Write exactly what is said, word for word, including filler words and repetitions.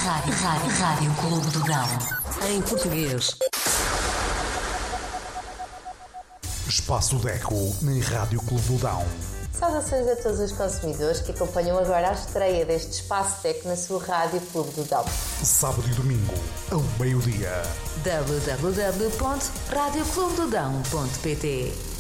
Rádio, Rádio, Rádio Clube do Dão. Em português. Espaço Deco na Rádio Clube do Dão. Saudações a todos os consumidores que acompanham agora a estreia deste Espaço Deco na sua Rádio Clube do Dão. Sábado e domingo, ao meio-dia. w w w ponto rádio clube do dão ponto p t